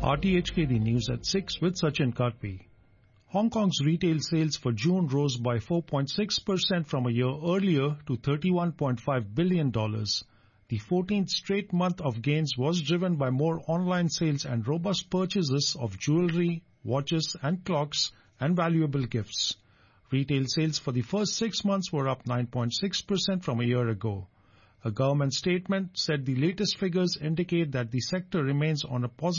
RTHK The News at 6 with Sachin Katpi. Hong Kong's retail sales for June rose by 4.6% from a year earlier to $31.5 billion. The 14th straight month of gains was driven by more online sales and robust purchases of jewelry, watches and clocks and valuable gifts. Retail sales for the first 6 months were up 9.6% from a year ago. A government statement said the latest figures indicate that the sector remains on a positive